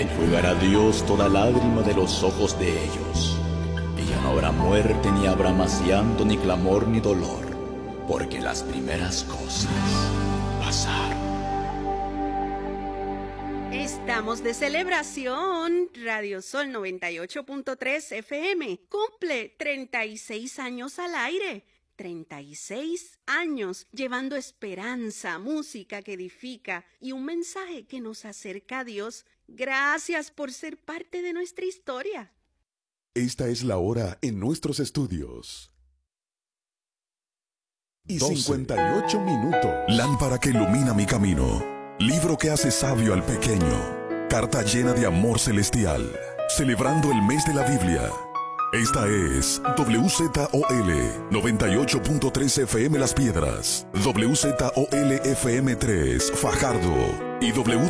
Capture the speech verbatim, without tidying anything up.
Enjugará Dios toda lágrima de los ojos de ellos. Y ya no habrá muerte, ni habrá más llanto, ni clamor, ni dolor, porque las primeras cosas pasaron. Estamos de celebración. Radio Sol noventa y ocho punto tres F M cumple treinta y seis años al aire. treinta y seis años llevando esperanza, música que edifica y un mensaje que nos acerca a Dios. Gracias por ser parte de nuestra historia. Esta es la hora en nuestros estudios. Y doce. cincuenta y ocho minutos. Lámpara que ilumina mi camino. Libro que hace sabio al pequeño. Carta llena de amor celestial. Celebrando el mes de la Biblia. Esta es W Z O L noventa y ocho punto tres F M Las Piedras, W Z O L F M tres Fajardo y W